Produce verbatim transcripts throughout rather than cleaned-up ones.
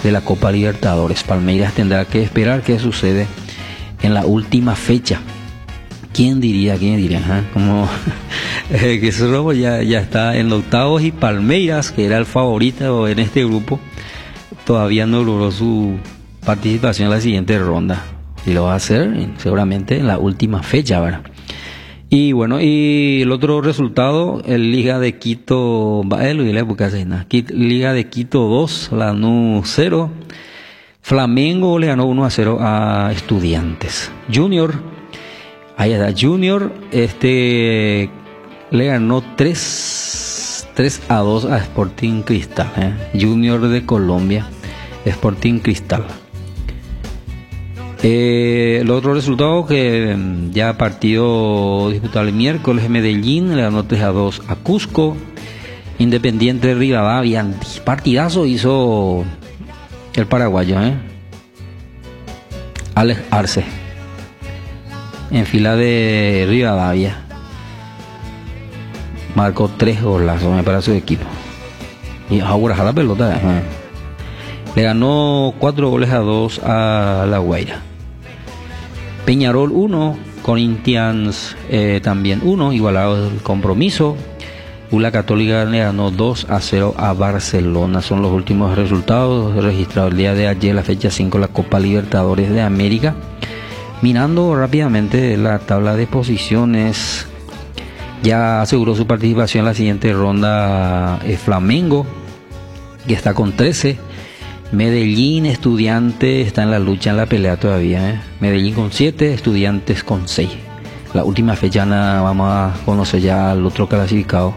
de la Copa Libertadores. Palmeiras tendrá que esperar qué sucede en la última fecha. ¿Quién diría? ¿Quién diría? ¿Eh? Como eh, que Cerro ya, ya está en los octavos y Palmeiras, que era el favorito en este grupo, todavía no logró su participación en la siguiente ronda. Y lo va a hacer seguramente en la última fecha, ¿verdad? Y bueno, y el otro resultado, el Liga de Quito, Liga de Quito dos, Lanús cero, Flamengo le ganó uno a cero a Estudiantes. Junior, ahí está, Junior, este, le ganó tres a dos a Sporting Cristal, ¿eh? Junior de Colombia, Sporting Cristal. Eh, el otro resultado que ya partido disputado el miércoles, Medellín le ganó tres a dos a Cusco. Independiente de Rivadavia, partidazo hizo el paraguayo, ¿eh? Alex Arce en fila de Rivadavia marcó tres golazos para su equipo y ahora la pelota, ¿eh? Le ganó cuatro goles a dos a La Guaira. Peñarol uno, Corinthians eh, también uno, igualado el Compromiso. La Católica le ganó dos a cero a Barcelona. Son los últimos resultados registrados el día de ayer, la fecha cinco, la Copa Libertadores de América. Mirando rápidamente la tabla de posiciones, ya aseguró su participación en la siguiente ronda eh, Flamengo, que está con trece. Medellín, Estudiantes está en la lucha, en la pelea todavía, ¿eh? Medellín con siete, Estudiantes con seis. La última fecha vamos a conocer ya al otro clasificado.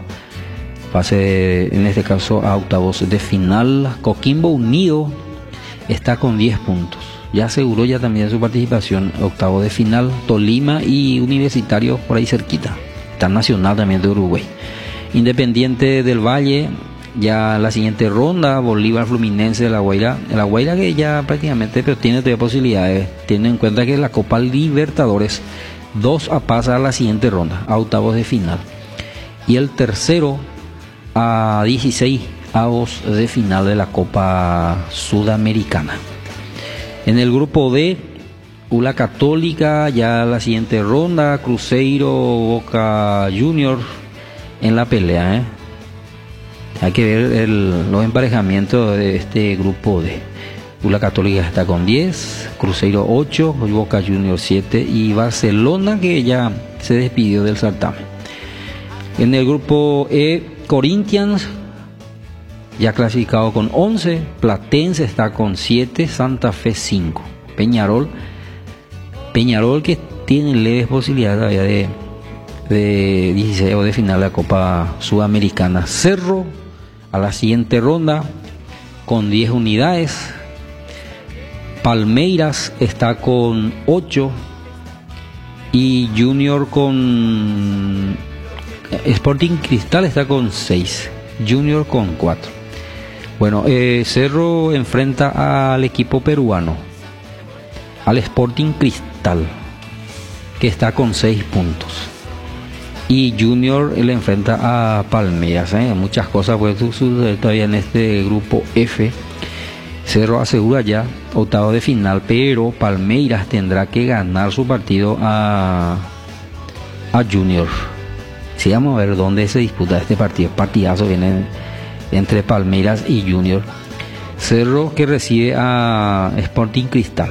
Pase en este caso a octavos de final. Coquimbo Unido está con diez puntos. Ya aseguró ya también su participación en octavos de final. Tolima y Universitario por ahí cerquita. Está Nacional también de Uruguay. Independiente del Valle, ya la siguiente ronda, Bolívar Fluminense de La Guaira. La Guaira que ya prácticamente pero tiene todavía posibilidades. Tiene en cuenta que la Copa Libertadores dos a pasar a la siguiente ronda, a octavos de final. Y el tercero a dieciséis avos de final de la Copa Sudamericana. En el grupo D, U L A Católica, ya la siguiente ronda, Cruzeiro, Boca Juniors en la pelea, ¿eh? Hay que ver el, los emparejamientos de este grupo D. U L A Católica está con diez, Cruzeiro ocho, Boca Juniors siete y Barcelona, que ya se despidió del certamen. En el grupo E, Corinthians ya clasificado con once, Platense está con siete, Santa Fe cinco, Peñarol, Peñarol que tiene leves posibilidades todavía de, de dieciséis o de final de la Copa Sudamericana. Cerro a la siguiente ronda con diez unidades. Palmeiras está con ocho y Junior con Sporting Cristal está con seis, Junior con cuatro. Bueno, eh, Cerro enfrenta al equipo peruano, al Sporting Cristal, que está con seis puntos. Y Junior le enfrenta a Palmeiras, ¿eh? Muchas cosas pueden suceder todavía en este grupo F. Cerro asegura ya octavo de final, pero Palmeiras tendrá que ganar su partido a, a Junior. Sí, vamos a ver dónde se disputa este partido. Partidazo viene entre Palmeiras y Junior. Cerro que recibe a Sporting Cristal.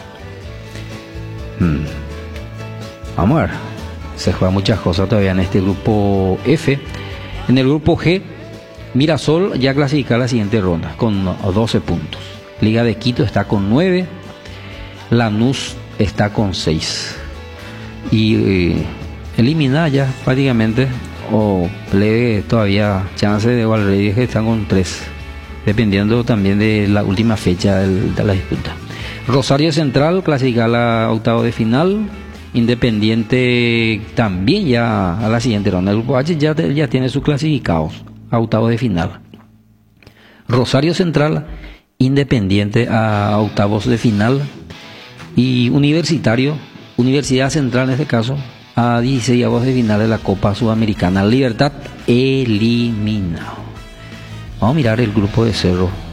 Hmm. Vamos a ver. Se juegan muchas cosas todavía en este grupo F. En el grupo G, Mirasol ya clasifica la siguiente ronda con doce puntos. Liga de Quito está con nueve. Lanús está con seis. Y eh, elimina ya prácticamente, o le todavía chance de Valverde, que están con tres, dependiendo también de la última fecha del, de la disputa. Rosario Central clasifica a la octavo de final. Independiente también ya a la siguiente ronda. El grupo H ya, ya tiene sus clasificados a octavos de final. Rosario Central, Independiente a octavos de final y Universitario, Universidad Central en este caso, a dieciséis avos de final de la Copa Sudamericana. Libertad eliminado. Vamos a mirar el grupo de Cerro.